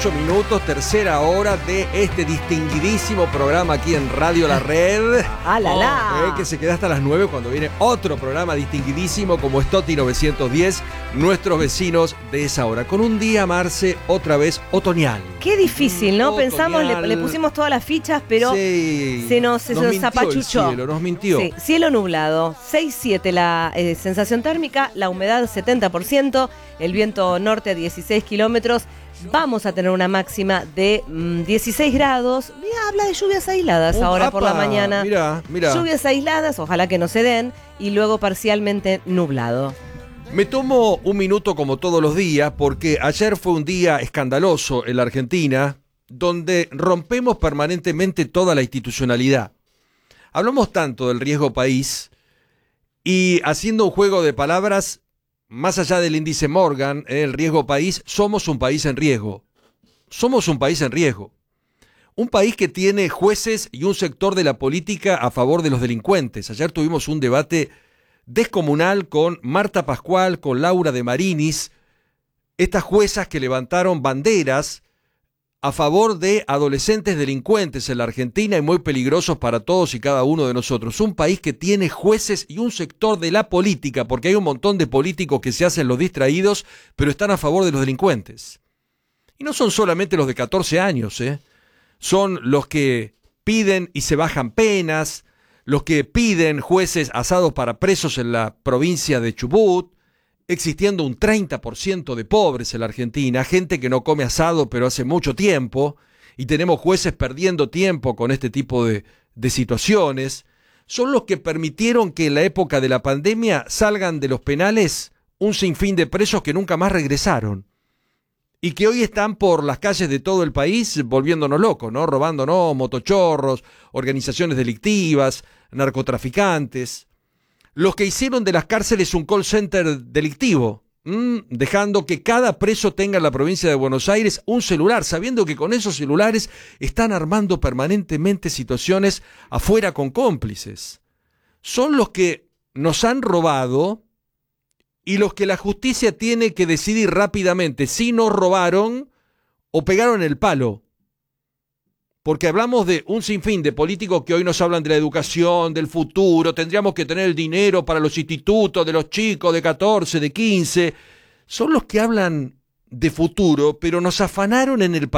8 minutos, tercera hora de este distinguidísimo programa aquí en Radio La Red. ¡Ah, la, la! Que se queda hasta las 9 cuando viene otro programa distinguidísimo como es Toti 910, nuestros vecinos de esa hora. Con un día, Marce, otra vez otoñal. Qué difícil, ¿no? Otoñal. Pensamos, le pusimos todas las fichas, pero sí, se nos apachuchó. Nos mintió. Sí, cielo nublado, 6-7 la sensación térmica, la humedad 70%, el viento norte a 16 kilómetros. Vamos a tener una máxima de 16 grados. Mira, habla de lluvias aisladas ahora por la mañana. Mira. Lluvias aisladas, ojalá que no se den, y luego parcialmente nublado. Me tomo un minuto como todos los días porque ayer fue un día escandaloso en la Argentina donde rompemos permanentemente toda la institucionalidad. Hablamos tanto del riesgo país y haciendo un juego de palabras, más allá del índice Morgan, el riesgo país, somos un país en riesgo. Somos un país en riesgo. Un país que tiene jueces y un sector de la política a favor de los delincuentes. Ayer tuvimos un debate descomunal con Marta Pascual, con Laura de Marinis, estas juezas que levantaron banderas a favor de adolescentes delincuentes en la Argentina y muy peligrosos para todos y cada uno de nosotros. Un país que tiene jueces y un sector de la política, porque hay un montón de políticos que se hacen los distraídos, pero están a favor de los delincuentes. Y no son solamente los de 14 años, son los que piden y se bajan penas, los que piden jueces asados para presos en la provincia de Chubut, existiendo un 30% de pobres en la Argentina, gente que no come asado pero hace mucho tiempo, y tenemos jueces perdiendo tiempo con este tipo de situaciones, son los que permitieron que en la época de la pandemia salgan de los penales un sinfín de presos que nunca más regresaron, y que hoy están por las calles de todo el país volviéndonos locos, ¿no? Robándonos, motochorros, organizaciones delictivas, narcotraficantes. Los que hicieron de las cárceles un call center delictivo, dejando que cada preso tenga en la provincia de Buenos Aires un celular, sabiendo que con esos celulares están armando permanentemente situaciones afuera con cómplices. Son los que nos han robado y los que la justicia tiene que decidir rápidamente si nos robaron o pegaron el palo. Porque hablamos de un sinfín de políticos que hoy nos hablan de la educación, del futuro, tendríamos que tener el dinero para los institutos de los chicos de 14, de 15. Son los que hablan de futuro, pero nos afanaron en el pasado.